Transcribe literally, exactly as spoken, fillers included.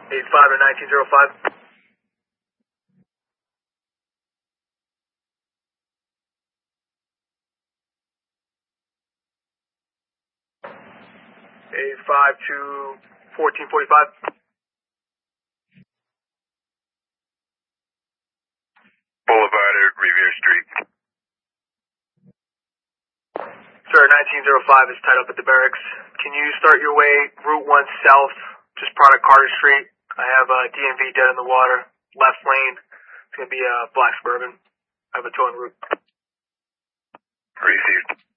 eight five to nineteen oh five. eight five to fourteen forty-five. Boulevard at Revere Street. Sir, nineteen oh five is tied up at the barracks. Can you start your way Route one south, just product Carter Street? I have uh, D M V dead in the water, left lane. It's going to be a uh, black Suburban. I have a towing route. Received.